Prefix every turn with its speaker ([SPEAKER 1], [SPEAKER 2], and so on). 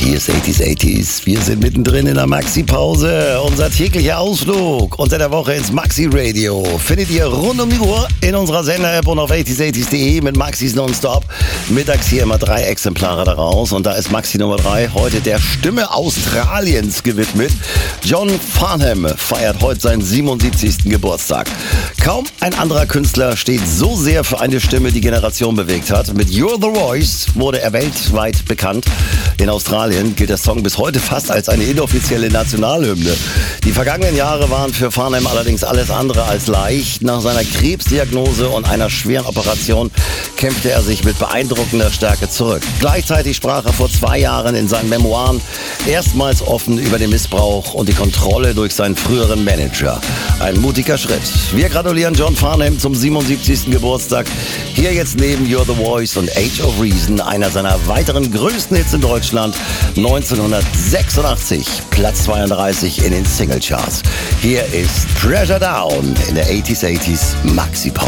[SPEAKER 1] Hier ist 80s. Wir sind mittendrin in der Maxi-Pause. Unser täglicher Ausflug unter der Woche ins Maxi-Radio findet ihr rund um die Uhr in unserer Sender-App und auf 80s.de mit Maxis Nonstop. Mittags hier immer 3 Exemplare daraus. Und da ist Maxi Nummer 3 heute der Stimme Australiens gewidmet. John Farnham feiert heute seinen 77. Geburtstag. Kaum ein anderer Künstler steht so sehr für eine Stimme, die Generation bewegt hat. Mit You're the Voice wurde er weltweit bekannt. In Australien gilt der Song bis heute fast als eine inoffizielle Nationalhymne. Die vergangenen Jahre waren für Farnham allerdings alles andere als leicht. Nach seiner Krebsdiagnose und einer schweren Operation kämpfte er sich mit beeindruckender Stärke zurück. Gleichzeitig sprach er vor 2 Jahren in seinen Memoiren erstmals offen über den Missbrauch und die Kontrolle durch seinen früheren Manager. Ein mutiger Schritt. Wir gratulieren John Farnham zum 77. Geburtstag. Hier jetzt neben You're the Voice und Age of Reason einer seiner weiteren größten Hits in Deutschland. 1986, Platz 32 in den Singlecharts. Hier ist Pressure Down in der 80s Maxi-Pause.